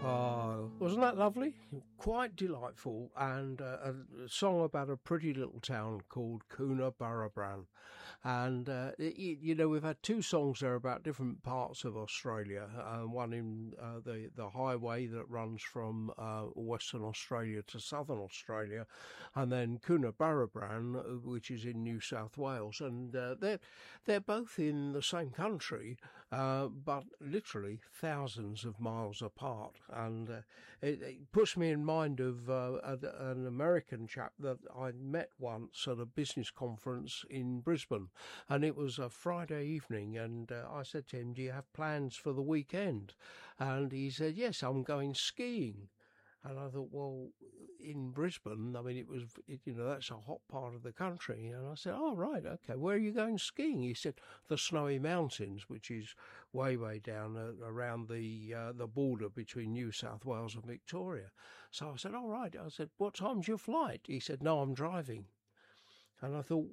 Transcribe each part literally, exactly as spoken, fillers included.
Oh, wasn't that lovely? Quite delightful, and uh, a song about a pretty little town called Coonabarabran. And, uh, you, you know, we've had two songs there about different parts of Australia. Uh, one in uh, the, the highway that runs from uh, Western Australia to Southern Australia, and then Coonabarabran, which is in New South Wales. And uh, they're, they're both in the same country, uh, but literally thousands of miles apart. And uh, it, it puts me in mind of uh, a, an American chap that I met once at a business conference in Brisbane, and it was a Friday evening, and uh, I said to him, do you have plans for the weekend? And he said, yes, I'm going skiing. And I thought, well, in Brisbane, I mean, it was, it, you know, that's a hot part of the country. And I said, oh, right, okay, where are you going skiing? He said, the Snowy Mountains, which is way, way down uh, around the uh, the border between New South Wales and Victoria. So I said, all right. I said, what time's your flight? He said, no, I'm driving. And I thought,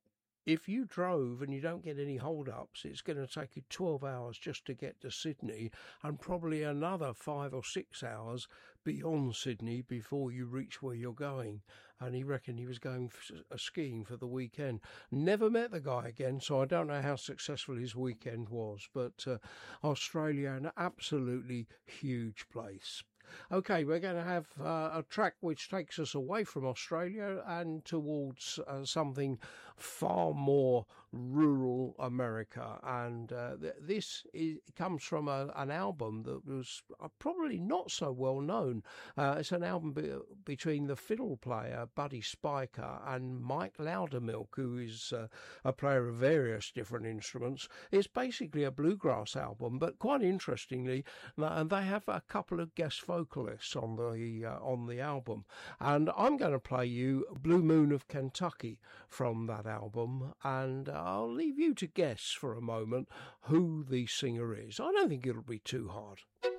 if you drove and you don't get any hold-ups, it's going to take you twelve hours just to get to Sydney, and probably another five or six hours beyond Sydney before you reach where you're going. And he reckoned he was going uh, skiing for the weekend. Never met the guy again, so I don't know how successful his weekend was. But uh, Australia, an absolutely huge place. Okay, we're going to have uh, a track which takes us away from Australia and towards uh, something far more rural America. And uh, th- this is, comes from a, an album that was uh, probably not so well known. Uh, it's an album be- between the fiddle player Buddy Spicher and Mike Loudermilk, who is uh, a player of various different instruments. It's basically a bluegrass album, but quite interestingly, and they have a couple of guest vocalists on the uh, on the album, and I'm going to play you Blue Moon of Kentucky from that album, and I'll leave you to guess for a moment who the singer is. I don't think it'll be too hard.